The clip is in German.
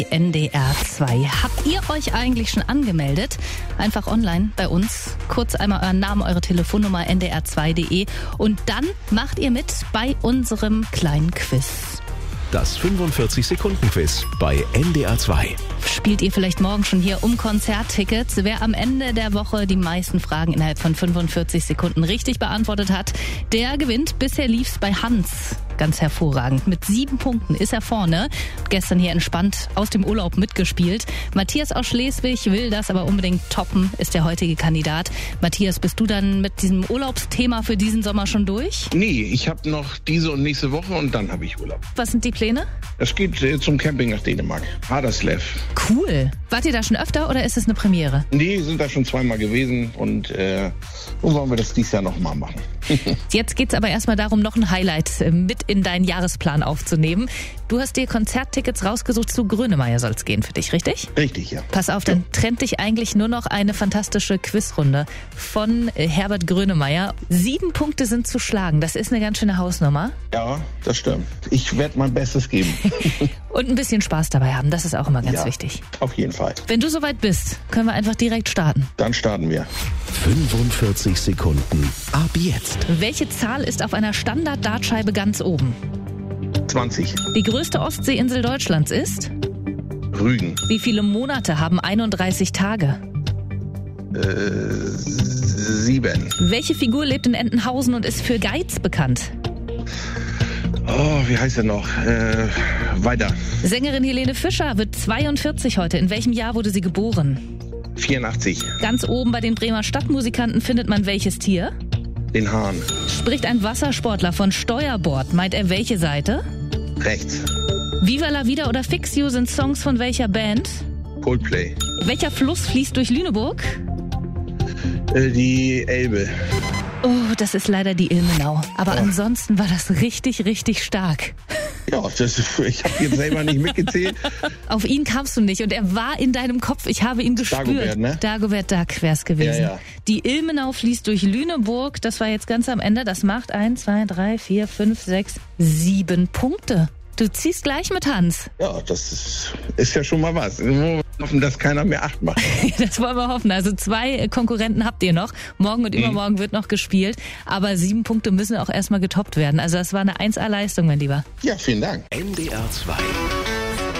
NDR 2. Habt ihr euch eigentlich schon angemeldet? Einfach online bei uns. Kurz einmal euren Namen, eure Telefonnummer ndr2.de und dann macht ihr mit bei unserem kleinen Quiz. Das 45-Sekunden-Quiz bei NDR 2. Spielt ihr vielleicht morgen schon hier um Konzerttickets? Wer am Ende der Woche die meisten Fragen innerhalb von 45 Sekunden richtig beantwortet hat, der gewinnt. Bisher lief's bei Hans ganz hervorragend. Mit 7 Punkten ist er vorne. Gestern hier entspannt aus dem Urlaub mitgespielt. Matthias aus Schleswig will das aber unbedingt toppen, ist der heutige Kandidat. Matthias, bist du dann mit diesem Urlaubsthema für diesen Sommer schon durch? Nee, ich habe noch diese und nächste Woche und dann habe ich Urlaub. Was sind die Pläne? Es geht zum Camping nach Dänemark. Haderslev. Cool. Wart ihr da schon öfter oder ist es eine Premiere? Nee, sind da schon zweimal gewesen und wollen wir das dieses Jahr nochmal machen. Jetzt geht's aber erstmal darum, noch ein Highlight mit in deinen Jahresplan aufzunehmen. Du hast dir Konzerttickets rausgesucht, zu Grönemeyer soll's gehen für dich, richtig? Richtig, ja. Pass auf, dann trennt dich eigentlich nur noch eine fantastische Quizrunde von Herbert Grönemeyer. 7 Punkte sind zu schlagen, das ist eine ganz schöne Hausnummer. Ja, das stimmt. Ich werde mein Bestes geben. Und ein bisschen Spaß dabei haben, das ist auch immer ganz wichtig. Auf jeden Fall. Wenn du soweit bist, können wir einfach direkt starten. Dann starten wir. 45 Sekunden ab jetzt. Welche Zahl ist auf einer Standard-Dartscheibe ganz oben? 20. Die größte Ostseeinsel Deutschlands ist? Rügen. Wie viele Monate haben 31 Tage? 7. Welche Figur lebt in Entenhausen und ist für Geiz bekannt? Oh, wie heißt er noch? Weiter. Sängerin Helene Fischer wird 42 heute. In welchem Jahr wurde sie geboren? 84. Ganz oben bei den Bremer Stadtmusikanten findet man welches Tier? Den Hahn. Spricht ein Wassersportler von Steuerbord, meint er welche Seite? Rechts. Viva la Vida oder Fix You sind Songs von welcher Band? Coldplay. Welcher Fluss fließt durch Lüneburg? Die Elbe. Oh, das ist leider die Ilmenau. Aber ansonsten war das richtig, richtig stark. Ja, ich habe jetzt selber nicht mitgezählt. Auf ihn kamst du nicht und er war in deinem Kopf. Ich habe ihn gespürt. Dagobert, ne? Dagobert Duck wär's gewesen. Ja. Die Ilmenau fließt durch Lüneburg. Das war jetzt ganz am Ende. Das macht 1, 2, 3, 4, 5, 6, 7 Punkte. Du ziehst gleich mit Hans. Ja, das ist ja schon mal was. Wir hoffen, dass keiner mehr 8 macht. Das wollen wir hoffen. Also 2 Konkurrenten habt ihr noch. Morgen und übermorgen wird noch gespielt. Aber 7 Punkte müssen auch erstmal getoppt werden. Also das war eine 1A-Leistung, mein Lieber. Ja, vielen Dank. NDR 2.